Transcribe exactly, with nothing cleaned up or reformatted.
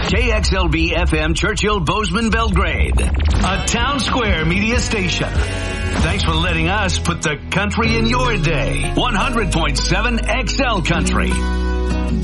K X L B F M Churchill Bozeman Belgrade, a Town Square media station. Thanks for letting us put the country in your day. one hundred point seven X L Country.